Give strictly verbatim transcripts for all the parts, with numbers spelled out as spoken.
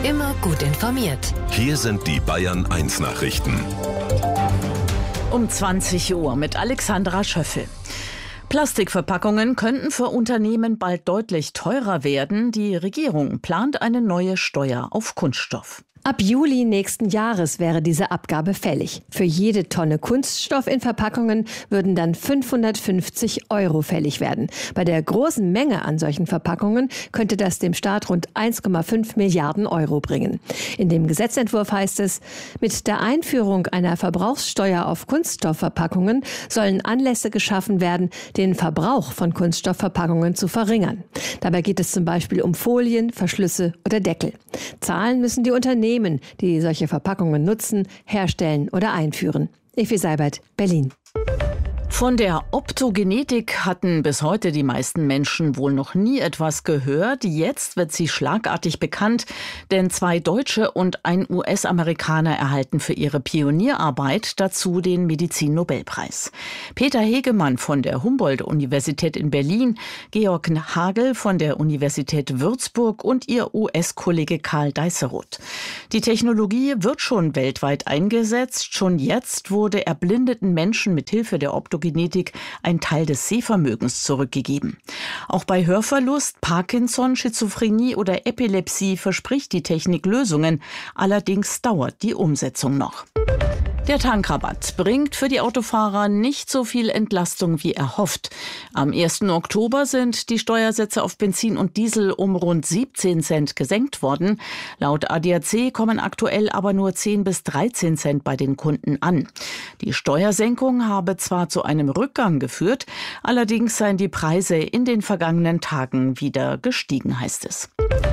Immer gut informiert. Hier sind die Bayern eins Nachrichten. Um zwanzig Uhr mit Alexandra Schöffel. Plastikverpackungen könnten für Unternehmen bald deutlich teurer werden. Die Regierung plant eine neue Steuer auf Kunststoff. Ab Juli nächsten Jahres wäre diese Abgabe fällig. Für jede Tonne Kunststoff in Verpackungen würden dann fünfhundertfünfzig Euro fällig werden. Bei der großen Menge an solchen Verpackungen könnte das dem Staat rund eins Komma fünf Milliarden Euro bringen. In dem Gesetzentwurf heißt es, mit der Einführung einer Verbrauchssteuer auf Kunststoffverpackungen sollen Anlässe geschaffen werden, den Verbrauch von Kunststoffverpackungen zu verringern. Dabei geht es zum Beispiel um Folien, Verschlüsse oder Deckel. Zahlen müssen die Unternehmen, die solche Verpackungen nutzen, herstellen oder einführen. Effi Seibert, Berlin. Von der Optogenetik hatten bis heute die meisten Menschen wohl noch nie etwas gehört. Jetzt wird sie schlagartig bekannt, denn zwei Deutsche und ein U S-Amerikaner erhalten für ihre Pionierarbeit dazu den Medizin-Nobelpreis. Peter Hegemann von der Humboldt-Universität in Berlin, Georg Hagel von der Universität Würzburg und ihr U S-Kollege Karl Deisseroth. Die Technologie wird schon weltweit eingesetzt. Schon jetzt wurde erblindeten Menschen mit Hilfe der Optogenetik Genetik ein Teil des Sehvermögens zurückgegeben. Auch bei Hörverlust, Parkinson, Schizophrenie oder Epilepsie verspricht die Technik Lösungen. Allerdings dauert die Umsetzung noch. Der Tankrabatt bringt für die Autofahrer nicht so viel Entlastung wie erhofft. Am ersten Oktober sind die Steuersätze auf Benzin und Diesel um rund siebzehn Cent gesenkt worden. Laut A D A C kommen aktuell aber nur zehn bis dreizehn Cent bei den Kunden an. Die Steuersenkung habe zwar zu einem Rückgang geführt, allerdings seien die Preise in den vergangenen Tagen wieder gestiegen, heißt es.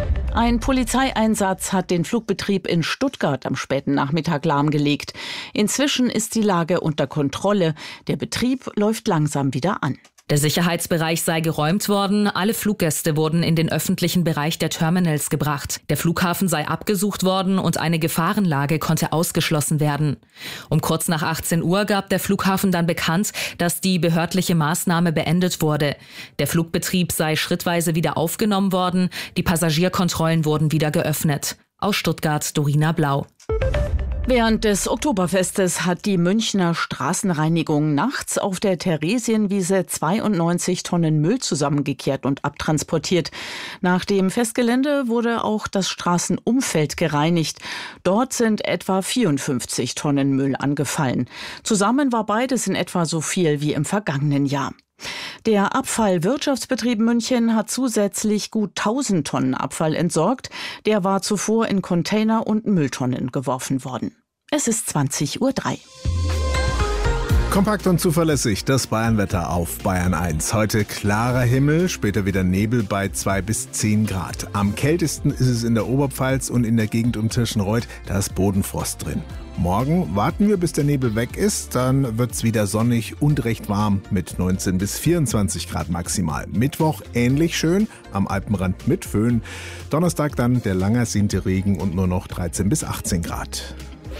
Ein Polizeieinsatz hat den Flugbetrieb in Stuttgart am späten Nachmittag lahmgelegt. Inzwischen ist die Lage unter Kontrolle. Der Betrieb läuft langsam wieder an. Der Sicherheitsbereich sei geräumt worden, alle Fluggäste wurden in den öffentlichen Bereich der Terminals gebracht. Der Flughafen sei abgesucht worden und eine Gefahrenlage konnte ausgeschlossen werden. Um kurz nach achtzehn Uhr gab der Flughafen dann bekannt, dass die behördliche Maßnahme beendet wurde. Der Flugbetrieb sei schrittweise wieder aufgenommen worden, die Passagierkontrollen wurden wieder geöffnet. Aus Stuttgart, Dorina Blau. Während des Oktoberfestes hat die Münchner Straßenreinigung nachts auf der Theresienwiese zweiundneunzig Tonnen Müll zusammengekehrt und abtransportiert. Nach dem Festgelände wurde auch das Straßenumfeld gereinigt. Dort sind etwa vierundfünfzig Tonnen Müll angefallen. Zusammen war beides in etwa so viel wie im vergangenen Jahr. Der Abfallwirtschaftsbetrieb München hat zusätzlich gut tausend Tonnen Abfall entsorgt. Der war zuvor in Container und Mülltonnen geworfen worden. Es ist zwanzig Uhr drei. Kompakt und zuverlässig das Bayernwetter auf Bayern eins. Heute klarer Himmel, später wieder Nebel bei zwei bis zehn Grad. Am kältesten ist es in der Oberpfalz und in der Gegend um Tirschenreuth, da ist Bodenfrost drin. Morgen warten wir, bis der Nebel weg ist, dann wird es wieder sonnig und recht warm mit neunzehn bis vierundzwanzig Grad maximal. Mittwoch ähnlich schön, am Alpenrand mit Föhn. Donnerstag dann der lang ersehnte Regen und nur noch dreizehn bis achtzehn Grad.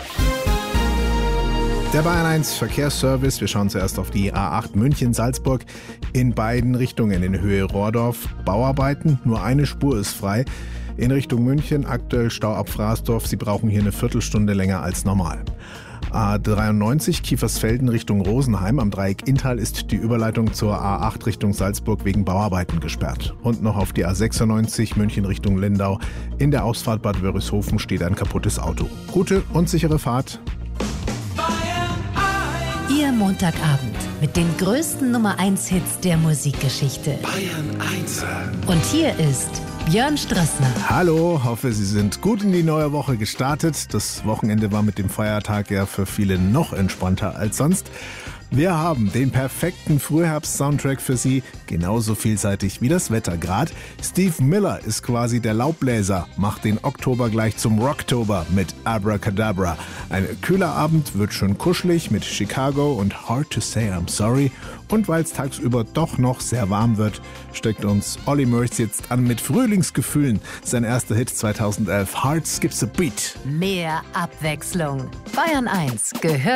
Der Bayern eins Verkehrsservice. Wir schauen zuerst auf die A acht München-Salzburg in beiden Richtungen in Höhe Rohrdorf. Bauarbeiten, nur eine Spur ist frei. In Richtung München aktuell Stau ab Fraßdorf. Sie brauchen hier eine Viertelstunde länger als normal. A dreiundneunzig Kiefersfelden Richtung Rosenheim. Am Dreieck Inntal ist die Überleitung zur A acht Richtung Salzburg wegen Bauarbeiten gesperrt. Und noch auf die A sechsundneunzig München Richtung Lindau. In der Ausfahrt Bad Wörishofen steht ein kaputtes Auto. Gute und sichere Fahrt. Ihr Montagabend mit den größten Nummer eins Hits der Musikgeschichte. Bayern eins. Und hier ist Björn Strössner. Hallo, hoffe, Sie sind gut in die neue Woche gestartet. Das Wochenende war mit dem Feiertag ja für viele noch entspannter als sonst. Wir haben den perfekten Frühherbst-Soundtrack für Sie, genauso vielseitig wie das Wetter gerade. Steve Miller ist quasi der Laubbläser, macht den Oktober gleich zum Rocktober mit Abracadabra. Ein kühler Abend wird schön kuschelig mit Chicago und Hard to Say I'm Sorry. Und weil es tagsüber doch noch sehr warm wird, steckt uns Olly Murs jetzt an mit Frühlingsgefühlen. Sein erster Hit zweitausendelf, Heart Skips a Beat. Mehr Abwechslung. Bayern eins gehört